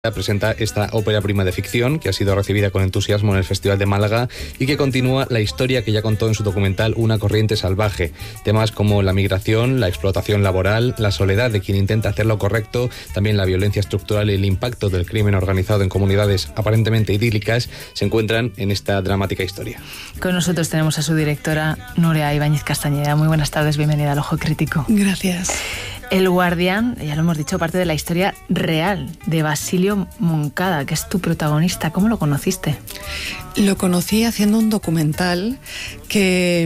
Presenta esta ópera prima de ficción que ha sido recibida con entusiasmo en el Festival de Málaga y que continúa la historia que ya contó en su documental Una corriente salvaje. Temas como la migración, la explotación laboral, la soledad de quien intenta hacer lo correcto, también la violencia estructural y el impacto del crimen organizado en comunidades aparentemente idílicas se encuentran en esta dramática historia. Con nosotros tenemos a su directora, Nuria Ibáñez Castañeda. Muy buenas tardes, bienvenida al Ojo Crítico. Gracias. El Guardián, ya lo hemos dicho, parte de la historia real de Basilio Moncada, que es tu protagonista. ¿Cómo lo conociste? Lo conocí haciendo un documental que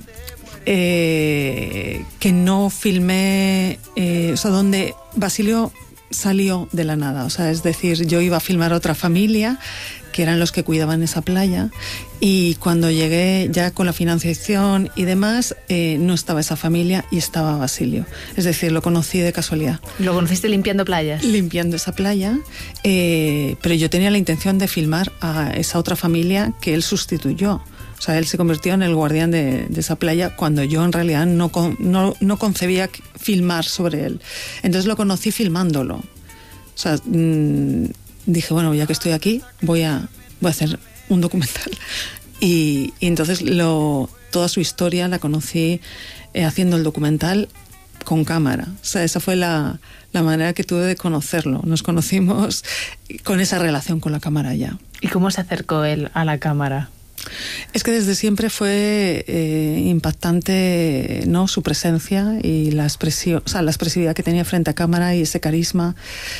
no filmé, donde Basilio salió de la nada. Es decir, yo iba a filmar a otra familia, que eran los que cuidaban esa playa, y cuando llegué ya con la financiación y demás, no estaba esa familia y estaba Basilio. Es decir, lo conocí de casualidad. ¿Lo conociste limpiando playas? Limpiando esa playa, pero yo tenía la intención de filmar a esa otra familia que él sustituyó. Él se convirtió en el guardián de esa playa cuando yo en realidad no concebía filmar sobre él. Entonces lo conocí filmándolo. Dije, bueno, ya que estoy aquí, voy a hacer un documental. Y entonces toda su historia la conocí haciendo el documental con cámara. Esa fue la manera que tuve de conocerlo. Nos conocimos con esa relación con la cámara ya. ¿Y cómo se acercó él a la cámara? Es que desde siempre fue impactante, ¿no?, su presencia y la expresividad que tenía frente a cámara y ese carisma,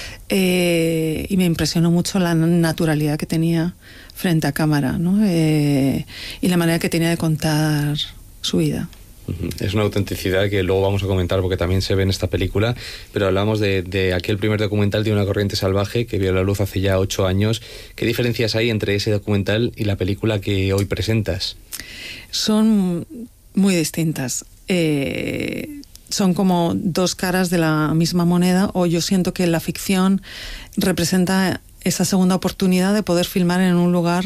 y me impresionó mucho la naturalidad que tenía frente a cámara, ¿no? Y la manera que tenía de contar su vida. Es una autenticidad que luego vamos a comentar porque también se ve en esta película, pero hablamos de aquel primer documental de Una corriente salvaje que vio la luz hace ya 8 años. ¿Qué diferencias hay entre ese documental y la película que hoy presentas? Son muy distintas. Son como dos caras de la misma moneda, o yo siento que la ficción representa esa segunda oportunidad de poder filmar en un lugar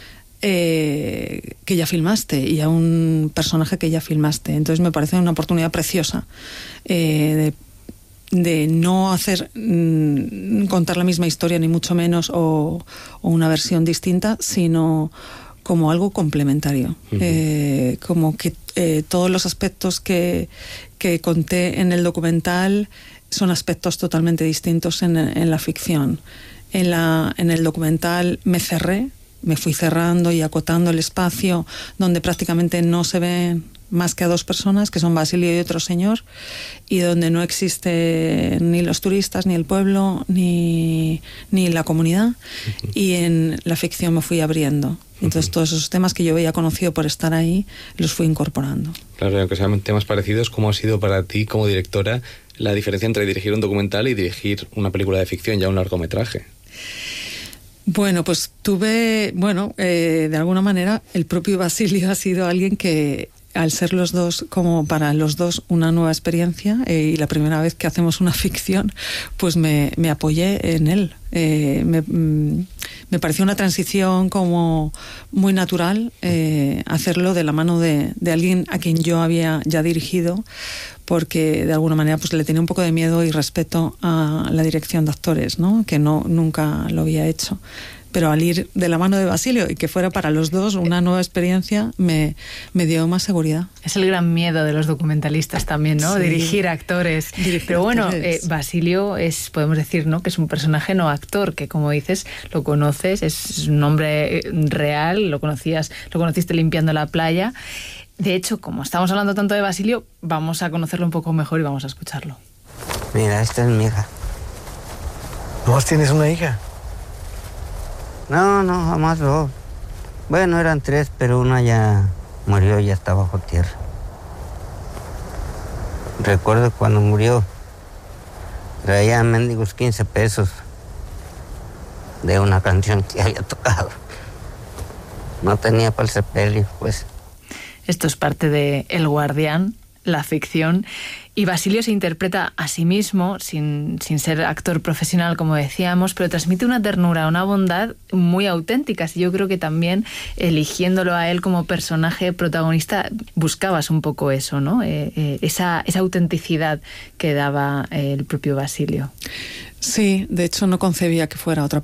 que ya filmaste y a un personaje que ya filmaste. Entonces me parece una oportunidad preciosa de no hacer contar la misma historia, ni mucho menos, o una versión distinta, sino como algo complementario. Como que todos los aspectos que conté en el documental son aspectos totalmente distintos en la ficción. En el documental me fui cerrando y acotando el espacio donde prácticamente no se ven más que a 2 personas, que son Basilio y otro señor, y donde no existe ni los turistas, ni el pueblo, ni la comunidad. Y en la ficción me fui abriendo. Entonces todos esos temas que yo había conocido por estar ahí, los fui incorporando. Claro, y aunque sean temas parecidos, ¿cómo ha sido para ti como directora la diferencia entre dirigir un documental y dirigir una película de ficción, ya un largometraje? Bueno, pues de alguna manera el propio Basilio ha sido alguien que, al ser los dos, como para los dos, una nueva experiencia, y la primera vez que hacemos una ficción, pues me apoyé en él. Me pareció una transición como muy natural, hacerlo de la mano de alguien a quien yo había ya dirigido, porque de alguna manera pues le tenía un poco de miedo y respeto a la dirección de actores, ¿no?, que nunca lo había hecho. Pero al ir de la mano de Basilio y que fuera para los dos una nueva experiencia, me dio más seguridad. Es el gran miedo de los documentalistas también, ¿no? Sí. Dirigir actores. Pero bueno, Basilio podemos decir, ¿no?, que es un personaje no actor, que como dices, lo conoces, es un hombre real, lo conociste limpiando la playa. De hecho, como estamos hablando tanto de Basilio, vamos a conocerlo un poco mejor y vamos a escucharlo. Mira, esta es mi hija. ¿Vos tienes una hija? No, jamás 2. Bueno, eran 3, pero una ya murió, ya está bajo tierra. Recuerdo cuando murió, traía mendigos 15 pesos de una canción que había tocado. No tenía para el sepelio, pues. Esto es parte de El Guardián, la ficción. Y Basilio se interpreta a sí mismo, sin ser actor profesional, como decíamos, pero transmite una ternura, una bondad muy auténticas. Y yo creo que también, eligiéndolo a él como personaje protagonista, buscabas un poco eso, ¿no? Esa autenticidad que daba el propio Basilio. Sí, de hecho no concebía que fuera otra